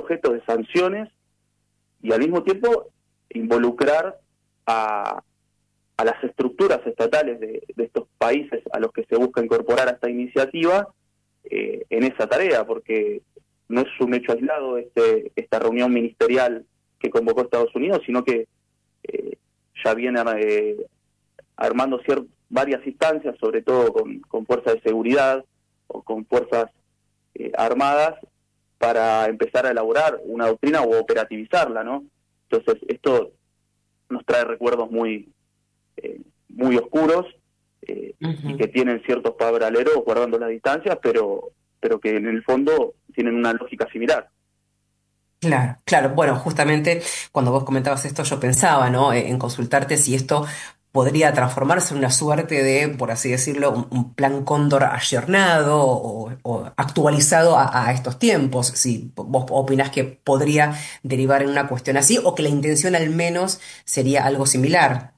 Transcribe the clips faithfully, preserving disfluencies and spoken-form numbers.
objeto de sanciones y al mismo tiempo involucrar a, a las estructuras estatales de, de estos países a los que se busca incorporar a esta iniciativa eh, en esa tarea, porque no es un hecho aislado este, esta reunión ministerial que convocó Estados Unidos, sino que eh, ya viene eh, armando cier- varias instancias, sobre todo con, con fuerzas de seguridad o con fuerzas eh, armadas, para empezar a elaborar una doctrina o operativizarla, ¿no? Entonces, esto nos trae recuerdos muy, eh, muy oscuros eh, y Ujú. que tienen ciertos paralelos guardando las distancias, pero, pero que en el fondo tienen una lógica similar. Claro, claro. Bueno, justamente cuando vos comentabas esto, yo pensaba, ¿no? Eh, En consultarte si esto podría transformarse en una suerte de, por así decirlo, un, un plan Cóndor ayornado o, o actualizado a, a estos tiempos. Si vos opinás que podría derivar en una cuestión así o que la intención al menos sería algo similar.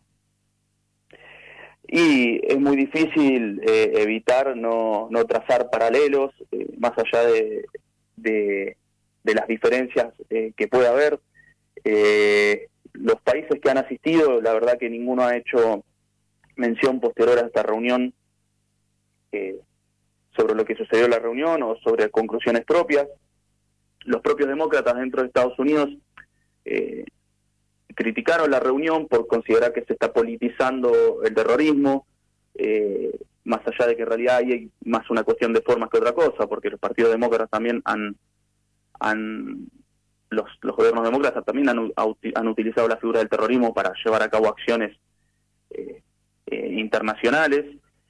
Y es muy difícil eh, evitar no, no trazar paralelos, eh, más allá de, de, de las diferencias eh, que puede haber. Eh, los países que han asistido, la verdad que ninguno ha hecho mención posterior a esta reunión eh, sobre lo que sucedió en la reunión o sobre conclusiones propias. Los propios demócratas dentro de Estados Unidos eh, criticaron la reunión por considerar que se está politizando el terrorismo, eh, más allá de que en realidad hay más una cuestión de formas que otra cosa, porque los partidos demócratas también han, han los, los gobiernos demócratas también han, han utilizado la figura del terrorismo para llevar a cabo acciones eh, eh, internacionales.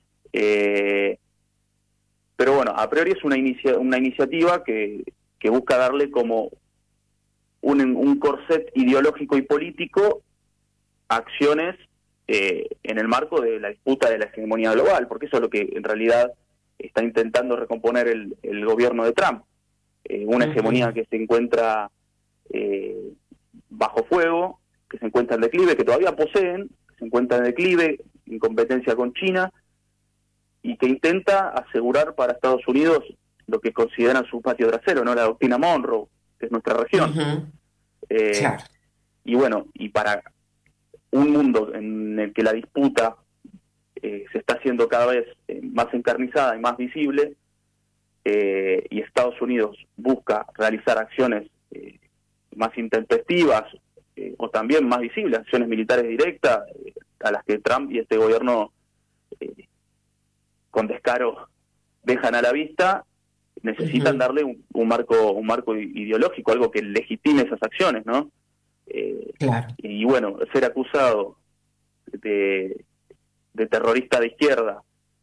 Eh, pero bueno, a priori es una, inicia, una iniciativa que, que busca darle como un, un corset ideológico y político a acciones eh, en el marco de la disputa de la hegemonía global, porque eso es lo que en realidad está intentando recomponer el, el gobierno de Trump. Eh, una hegemonía Ujú. que se encuentra eh, bajo fuego, que se encuentra en declive, que todavía poseen, que se encuentra en declive, en competencia con China, y que intenta asegurar para Estados Unidos lo que consideran su patio trasero, ¿no? La doctrina Monroe, que es nuestra región. Ujú. Eh, Claro. y bueno, y para un mundo en el que la disputa eh, se está haciendo cada vez eh, más encarnizada y más visible, eh, y Estados Unidos busca realizar acciones eh, más intempestivas eh, o también más visibles, acciones militares directas, eh, a las que Trump y este gobierno eh, con descaro dejan a la vista, necesitan Ujú. darle un, un marco un marco ideológico, algo que legitime esas acciones, ¿no? Eh, Claro. y bueno, ser acusado de, de terrorista de izquierda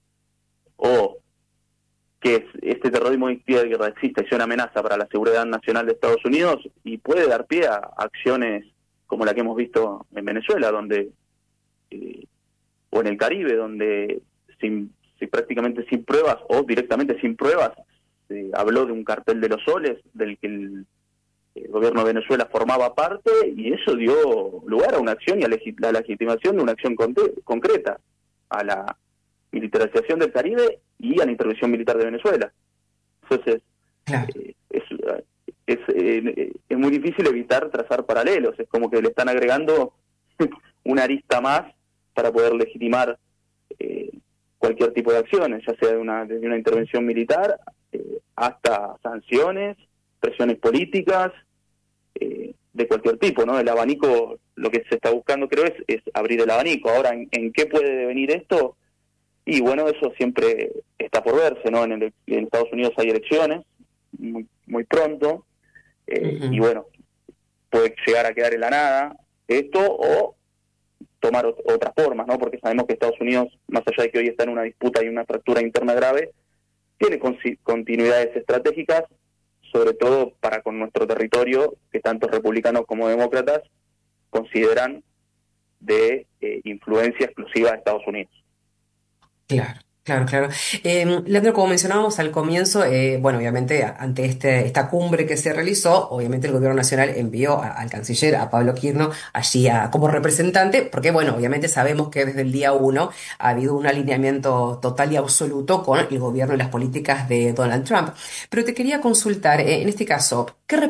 o que es, este terrorismo de izquierda existe, es una amenaza para la seguridad nacional de Estados Unidos y puede dar pie a acciones como la que hemos visto en Venezuela, donde eh, o en el Caribe, donde sin, sin, prácticamente sin pruebas o directamente sin pruebas se habló de un cartel de los soles del que el, el gobierno de Venezuela formaba parte, y eso dio lugar a una acción y a la legitimación de una acción concreta, a la militarización del Caribe y a la intervención militar de Venezuela. Entonces, Claro. eh, es, es, eh, es muy difícil evitar trazar paralelos, es como que le están agregando una arista más para poder legitimar eh, cualquier tipo de acciones, ya sea de una, desde una intervención militar eh, hasta sanciones, presiones políticas, eh, de cualquier tipo, ¿no? El abanico, lo que se está buscando creo es, es abrir el abanico. Ahora, ¿en, ¿en qué puede devenir esto? Y bueno, eso siempre está por verse, ¿no? En, el, en Estados Unidos hay elecciones muy, muy pronto, eh, y Ujú. bueno, puede llegar a quedar en la nada esto o tomar ot- otras formas, ¿no? Porque sabemos que Estados Unidos, más allá de que hoy está en una disputa y una fractura interna grave, tiene con- continuidades estratégicas, sobre todo para con nuestro territorio, que tanto republicanos como demócratas consideran de eh, influencia exclusiva de Estados Unidos. Claro, claro, claro. Eh, Leandro, como mencionábamos al comienzo, eh, bueno, obviamente a- ante este, esta cumbre que se realizó, obviamente el gobierno nacional envió a- al canciller, a Pablo Quirno, allí a- como representante, porque bueno, obviamente sabemos que desde el día uno ha habido un alineamiento total y absoluto con el gobierno y las políticas de Donald Trump. Pero te quería consultar, eh, en este caso, ¿qué